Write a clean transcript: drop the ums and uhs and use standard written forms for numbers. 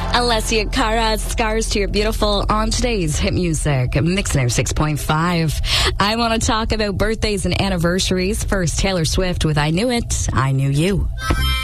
Alessia Cara, Scars to Your Beautiful on today's Hit Music, Mixing 6.5. I want to talk about birthdays and anniversaries. First, Taylor Swift with I Knew It, I Knew You.